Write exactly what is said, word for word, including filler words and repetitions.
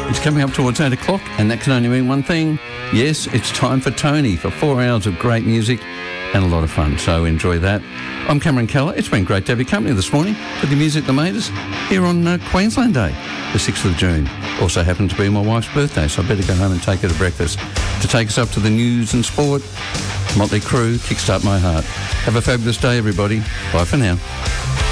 It's coming up towards eight o'clock, and that can only mean one thing. Yes, it's time for Tony for four hours of great music and a lot of fun, so enjoy that. I'm Cameron Keller. It's been great to have your company this morning for the music that made us here on uh, Queensland Day, the sixth of June. Also happened to be my wife's birthday, so I better go home and take her to breakfast. To take us up to the news and sport, Motley Crue, Kickstart My Heart. Have a fabulous day, everybody. Bye for now.